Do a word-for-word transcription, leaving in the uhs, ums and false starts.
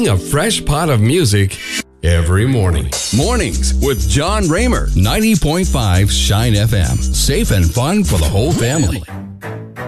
bringing a fresh pot of music every morning. Mornings with John Raymer. ninety point five Shine F M. Safe and fun for the whole family.